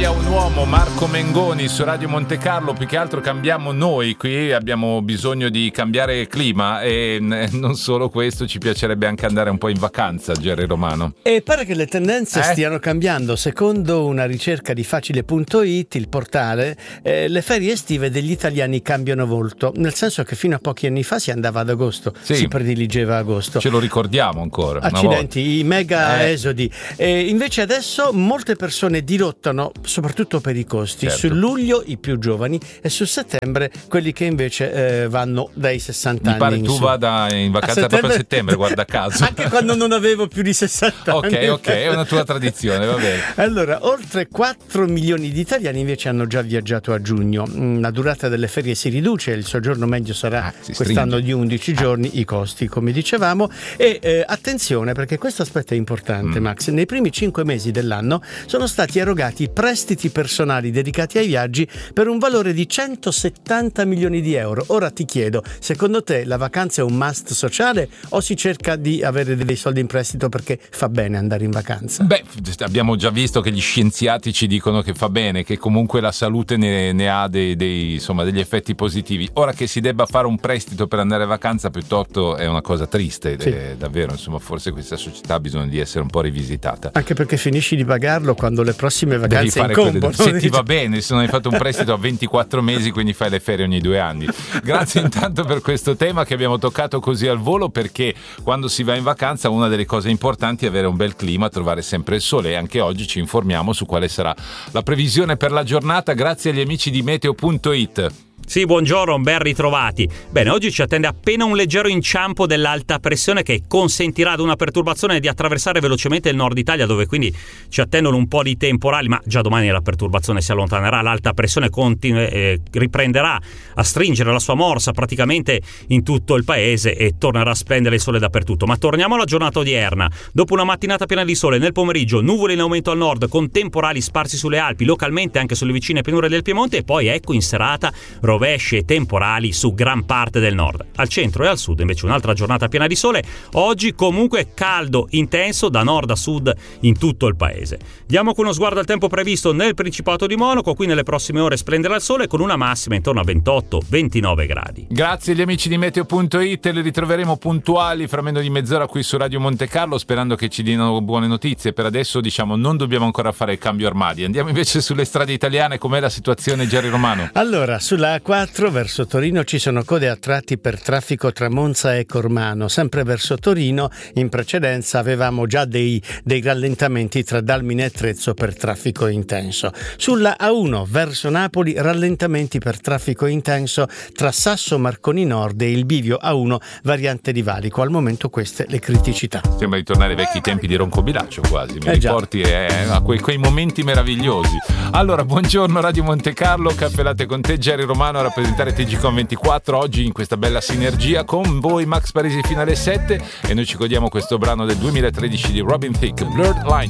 Cambia un uomo, Marco Mengoni su Radio Monte Carlo. Più che altro cambiamo noi, qui abbiamo bisogno di cambiare clima e non solo questo, ci piacerebbe anche andare un po' in vacanza, Jerry Romano. E pare che le tendenze stiano cambiando. Secondo una ricerca di Facile.it, il portale, le ferie estive degli italiani cambiano volto, nel senso che fino a pochi anni fa si andava ad agosto, si prediligeva agosto. Ce lo ricordiamo ancora. Accidenti, i mega esodi. Invece adesso molte persone dirottano soprattutto per i costi, su luglio i più giovani e su settembre quelli che invece vanno dai 60 anni. Mi pare tu vada in vacanza proprio a settembre, guarda caso. Anche quando non avevo più di 60 anni. Ok, è una tua tradizione, va bene. Allora, oltre 4 milioni di italiani invece hanno già viaggiato a giugno. La durata delle ferie si riduce, il soggiorno medio sarà quest'anno di 11 giorni, i costi come dicevamo, e attenzione perché questo aspetto è importante, Max. Nei primi 5 mesi dell'anno sono stati erogati prestiti personali dedicati ai viaggi per un valore di 170 milioni di euro. Ora ti chiedo, secondo te la vacanza è un must sociale o si cerca di avere dei soldi in prestito perché fa bene andare in vacanza? Beh, abbiamo già visto che gli scienziati ci dicono che fa bene, che comunque la salute ne ha degli effetti positivi. Ora che si debba fare un prestito per andare a vacanza piuttosto è una cosa triste, davvero, insomma, forse questa società ha bisogno di essere un po' rivisitata. Anche perché finisci di pagarlo quando le prossime vacanze incombono. Se ti va bene, se non hai fatto un prestito a 24 mesi, quindi fai le ferie ogni 2 anni. Grazie intanto per questo tema che abbiamo toccato così al volo, perché quando si va in vacanza una delle cose importanti è avere un bel clima, trovare sempre il sole, e anche oggi ci informiamo su quale sarà la previsione per la giornata grazie agli amici di Meteo.it. Sì, buongiorno, ben ritrovati. Bene, oggi ci attende appena un leggero inciampo dell'alta pressione che consentirà ad una perturbazione di attraversare velocemente il nord Italia, dove quindi ci attendono un po' di temporali, ma già domani la perturbazione si allontanerà, l'alta pressione riprenderà a stringere la sua morsa praticamente in tutto il paese e tornerà a splendere il sole dappertutto. Ma torniamo alla giornata odierna. Dopo una mattinata piena di sole, nel pomeriggio nuvole in aumento al nord con temporali sparsi sulle Alpi, localmente anche sulle vicine pianure del Piemonte, e poi ecco in serata rovesci e temporali su gran parte del nord. Al centro e al sud invece un'altra giornata piena di sole, oggi comunque caldo intenso da nord a sud in tutto il paese. Diamo con uno sguardo al tempo previsto nel Principato di Monaco. Qui nelle prossime ore splenderà il sole con una massima intorno a 28-29 gradi. Grazie agli amici di Meteo.it, li ritroveremo puntuali fra meno di mezz'ora qui su Radio Monte Carlo, sperando che ci diano buone notizie. Per adesso non dobbiamo ancora fare il cambio armadi. Andiamo invece sulle strade italiane. Com'è la situazione, Jerry Romano? Allora, sulla A4 verso Torino ci sono code a tratti per traffico tra Monza e Cormano. Sempre verso Torino in precedenza avevamo già dei rallentamenti tra Dalmine e Trezzo per traffico intenso. Sulla A1 verso Napoli rallentamenti per traffico intenso tra Sasso Marconi Nord e il bivio A1 variante di Valico. Al momento queste le criticità. Sembra di tornare ai vecchi tempi di Roncobilaccio quasi, mi riporti a quei momenti meravigliosi. Allora, buongiorno Radio Monte Carlo, Caffè Latte con te, Jerry Romano a rappresentare TGCOM24 oggi in questa bella sinergia con voi, Max Parisi fino alle 7, e noi ci godiamo questo brano del 2013 di Robin Thicke, Blurred Lines.